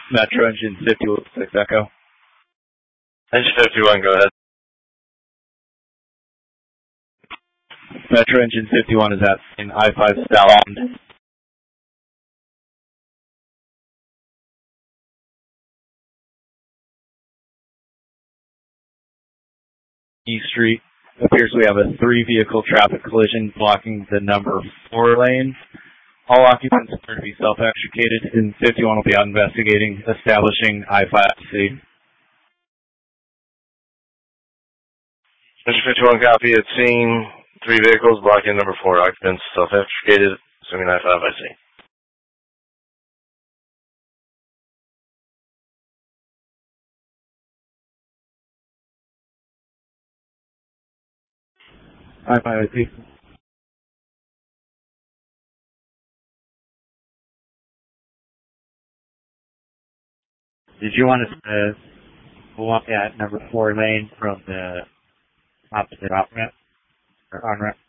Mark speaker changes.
Speaker 1: Metro engine 56 Echo.
Speaker 2: Engine 51, go ahead.
Speaker 1: Metro engine 51 is at in I-5 southbound. E Street. Appears we have a 3-vehicle traffic collision blocking the number 4 lane. All occupants appear to be self-extricated, and 51 will be out investigating, establishing I-5C.
Speaker 2: Engine 51, copy. It's seen 3 vehicles blocking number 4 occupants self-extricated, assuming I-5, I see.
Speaker 1: I-5C.
Speaker 3: Did you want us to walk that number 4 lane from the opposite off ramp or on ramp?